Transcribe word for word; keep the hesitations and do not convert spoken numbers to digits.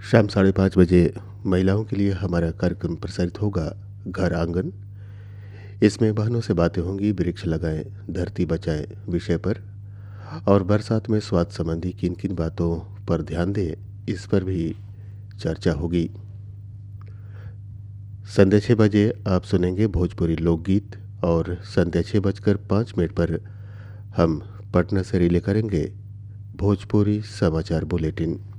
शाम साढ़े पाँच बजे महिलाओं के लिए हमारा कार्यक्रम प्रसारित होगा घर आंगन। इसमें बहनों से बातें होंगी वृक्ष लगाएं धरती बचाएं विषय पर, और बरसात में स्वास्थ्य संबंधी किन किन बातों पर ध्यान दें इस पर भी चर्चा होगी। संध्या छः बजे आप सुनेंगे भोजपुरी लोकगीत, और संध्या छः बजकर पाँच मिनट पर हम पटना से रिले करेंगे भोजपुरी समाचार बुलेटिन।